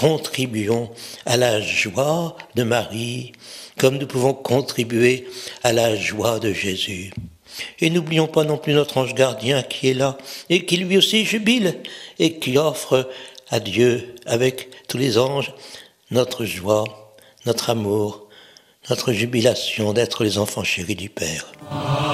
contribuons à la joie de Marie, comme nous pouvons contribuer à la joie de Jésus. Et n'oublions pas non plus notre ange gardien qui est là et qui lui aussi jubile et qui offre à Dieu, avec tous les anges, notre joie, notre amour, notre jubilation d'être les enfants chéris du Père.